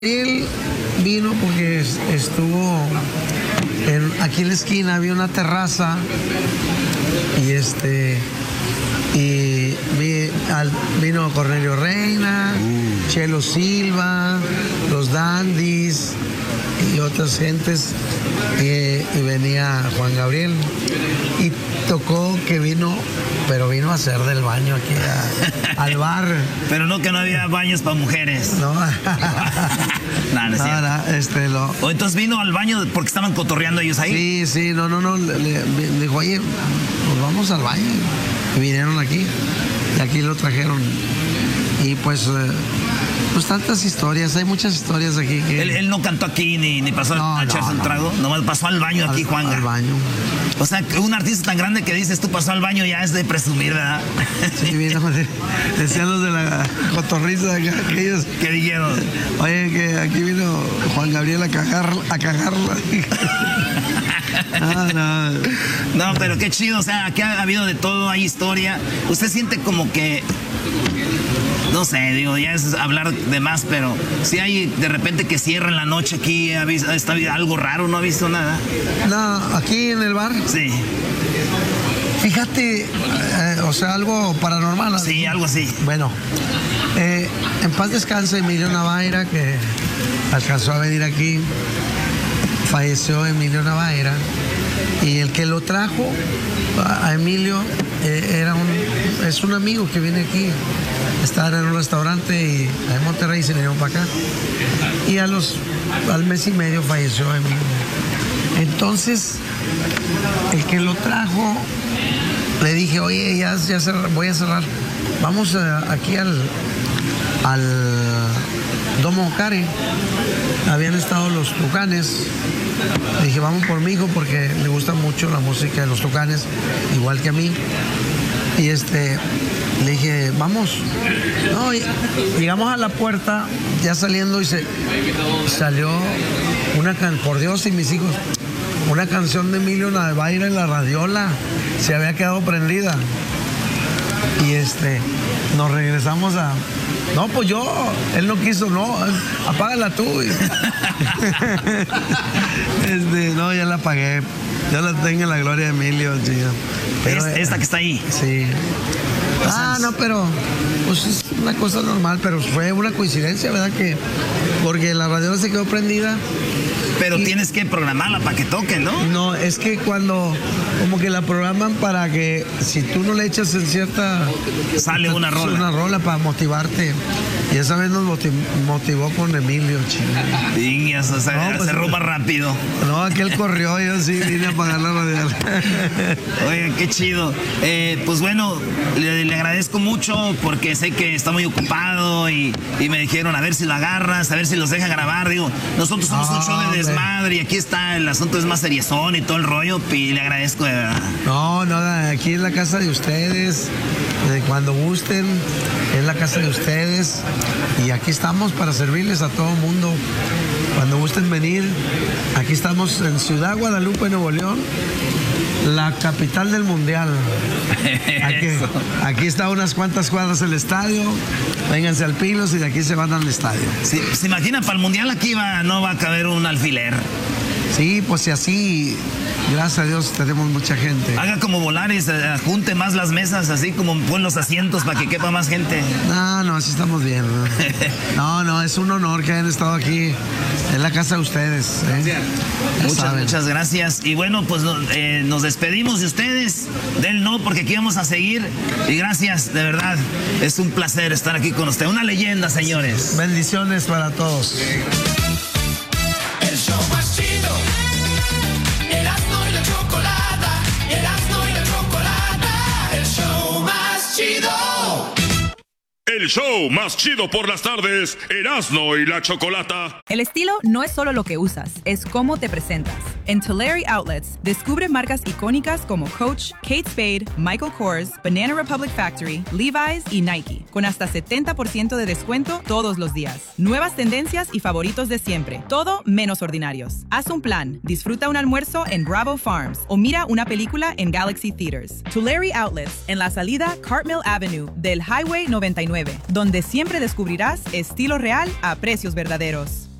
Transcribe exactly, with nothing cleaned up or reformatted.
Él vino porque estuvo en, aquí en la esquina, había una terraza y este y vi, al, vino Cornelio Reina, uh. Chelo Silva, los Dandys y otras gentes, eh, y venía Juan Gabriel y tocó que vino, pero vino a hacer del baño aquí a, al bar. Pero no, que no había baños para mujeres. No. No, no es cierto. No, este, lo... O entonces vino al baño porque estaban cotorreando ellos ahí. Sí, sí, no, no, no. Le, le, le dijo, oye, pues vamos al baño. Y vinieron aquí. Y aquí lo trajeron. Y pues, eh, pues tantas historias. Hay muchas historias aquí. Que... Él, él no cantó aquí ni, ni pasó no, a echarse no, un trago. No. Nomás pasó al baño al, aquí, Juan. Al baño. O sea, que un artista tan grande que dices tú pasó al baño ya es de presumir, ¿verdad? Sí, vino, decían los de la cotorriza acá, aquellos. ¿Qué dijeron? Oye, que aquí vino Juan Gabriel a cagar, a cagarla. No, no. No, pero qué chido, o sea, aquí ha habido de todo, hay historia. Usted siente como que, no sé, digo, ya es hablar de más, pero si hay de repente que cierran la noche aquí, ¿ha visto, está algo raro? ¿No ha visto nada? No, aquí en el bar. Sí. Fíjate, eh, o sea, algo paranormal. Sí, algo así. Bueno, eh, en paz descanse Emilio Navaira, que alcanzó a venir aquí. Falleció Emilio Navaira. Y el que lo trajo a Emilio eh, era un, es un amigo que viene aquí. Estaba en un restaurante y en Monterrey se vinieron para acá. Y a los, al mes y medio falleció Emilio. Entonces, el que lo trajo, le dije, oye, ya, ya cerrar, voy a cerrar. Vamos a, aquí al, al Domo Care. Habían estado los Tucanes. Le dije, vamos por mi hijo porque le gusta mucho la música de los Tucanes, igual que a mí. Y este, le dije, vamos. No, y llegamos a la puerta, ya saliendo, y se salió una canción, por Dios y mis hijos, una canción de Emilio Navaira en la radiola. Se había quedado prendida. Y este, nos regresamos a... No, pues yo, él no quiso, no, apágala tú. Este, no, ya la apagué. Ya la tengo en la gloria de Emilio, chido. Pero, ¿Es, esta que está ahí? Sí. Ah, no, pero pues es una cosa normal, pero fue una coincidencia, ¿verdad? Que porque la radiola se quedó prendida. Pero y, tienes que programarla para que toque, ¿no? No, es que cuando como que la programan para que si tú no le echas en cierta... Sale esta, una rola. Una rola para motivarte. Y esa vez nos motivó con Emilio, chico. Niñas, o sea, no, pues, se roba rápido. No, aquel corrió, yo sí vine a apagar la radial. Oye, qué chido. Eh, pues bueno, le, le agradezco mucho porque sé que está muy ocupado y, y me dijeron a ver si lo agarras, a ver si los deja grabar. Digo, nosotros somos oh, un show de desmadre y aquí está, el asunto es más seriezón y todo el rollo, y le agradezco de verdad. No, no, aquí es la casa de ustedes, cuando gusten, es la casa de ustedes y aquí estamos para servirles a todo el mundo. Cuando gusten venir, aquí estamos en Ciudad Guadalupe, Nuevo León, la capital del mundial. Aquí, aquí está unas cuantas cuadras el estadio. Vénganse al Pilos y de aquí se van al estadio. Sí, ¿se imagina para el mundial aquí va, no va a caber un alfiler? Sí, pues si así, gracias a Dios tenemos mucha gente. Haga como Volaris, eh, junte más las mesas, así como pon los asientos para que quepa más gente. No, no, así estamos bien. No, no, no, es un honor que hayan estado aquí. Es la casa de ustedes. ¿eh? Muchas, muchas gracias. Y bueno, pues eh, nos despedimos de ustedes. Del no, porque aquí vamos a seguir. Y gracias, de verdad. Es un placer estar aquí con usted. Una leyenda, señores. Bendiciones para todos. El show más chido. Erasmo y la chocolata. Erasmo y la chocolata. El show más chido. El show más chido por las tardes, Erasmo y la Chocolata. El estilo no es solo lo que usas, es cómo te presentas. En Tulare Outlets, descubre marcas icónicas como Coach, Kate Spade, Michael Kors, Banana Republic Factory, Levi's y Nike, con hasta setenta por ciento de descuento todos los días. Nuevas tendencias y favoritos de siempre, todo menos ordinarios. Haz un plan, disfruta un almuerzo en Bravo Farms o mira una película en Galaxy Theaters. Tulare Outlets, en la salida Cartmill Avenue del Highway noventa y nueve. donde siempre descubrirás estilo real a precios verdaderos.